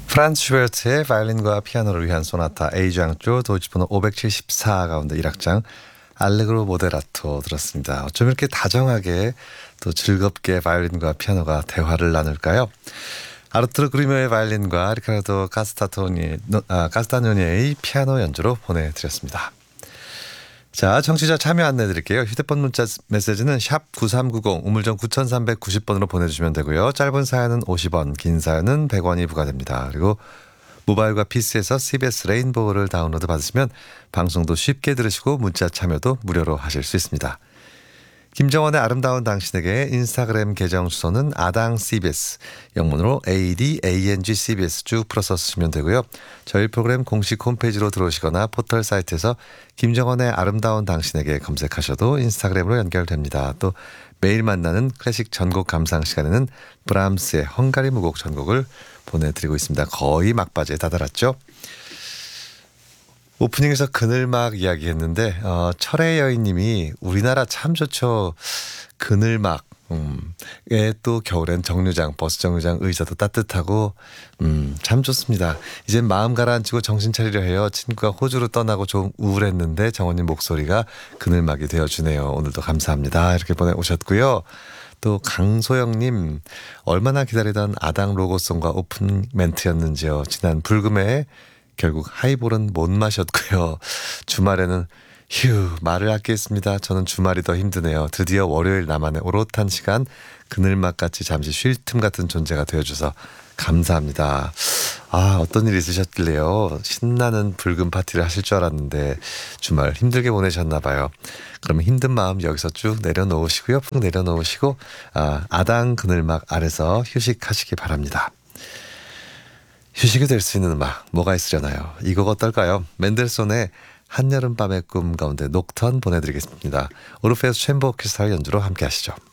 프란츠 슈베르트의 바이올린과 피아노를 위한 소나타 A장조 도이치번호 574 가운데 1악장 알레그로 모데라토 들었습니다. 어쩜 이렇게 다정하게 또 즐겁게 바이올린과 피아노가 대화를 나눌까요? 아르투르 그리모의 바이올린과 리카르도 카스타뇨니의 피아노 연주로 보내드렸습니다. 자, 청취자 참여 안내 드릴게요. 휴대폰 문자 메시지는 샵 9390 우물정 9390번으로 보내주시면 되고요. 짧은 사연은 50원, 긴 사연은 100원이 부과됩니다. 그리고 모바일과 PC에서 CBS 레인보우를 다운로드 받으시면 방송도 쉽게 들으시고 문자 참여도 무료로 하실 수 있습니다. 김정원의 아름다운 당신에게 인스타그램 계정 주소는 아당 CBS, 영문으로 ADANG CBS 쭉 풀어서 쓰시면 되고요. 저희 프로그램 공식 홈페이지로 들어오시거나 포털 사이트에서 김정원의 아름다운 당신에게 검색하셔도 인스타그램으로 연결됩니다. 또 매일 만나는 클래식 전곡 감상 시간에는 브람스의 헝가리 무곡 전곡을 보내드리고 있습니다. 거의 막바지에 다다랐죠. 오프닝에서 그늘막 이야기했는데 철의 여인님이 우리나라 참 좋죠. 그늘막. 또 겨울엔 정류장, 버스 정류장 의자도 따뜻하고 참 좋습니다. 이젠 마음 가라앉히고 정신 차리려 해요. 친구가 호주로 떠나고 좀 우울했는데 정원님 목소리가 그늘막이 되어주네요. 오늘도 감사합니다. 이렇게 보내오셨고요. 또 강소영님, 얼마나 기다리던 아당 로고송과 오픈 멘트였는지요. 지난 불금에 결국 하이볼은 못 마셨고요. 주말에는 휴, 말을 아끼겠습니다. 저는 주말이 더 힘드네요. 드디어 월요일 나만의 오롯한 시간, 그늘막같이 잠시 쉴 틈 같은 존재가 되어줘서 감사합니다. 아, 어떤 일이 있으셨길래요. 신나는 불금 파티를 하실 줄 알았는데 주말 힘들게 보내셨나 봐요. 그러면 힘든 마음 여기서 쭉 내려놓으시고요. 푹 내려놓으시고 아당 그늘막 아래서 휴식하시기 바랍니다. 휴식이 될 수 있는 음악 뭐가 있으려나요? 이 곡 어떨까요? 맨델손의 한여름밤의 꿈 가운데 녹턴 보내드리겠습니다. 오르페우스 챔버 오케스트라 연주로 함께 하시죠.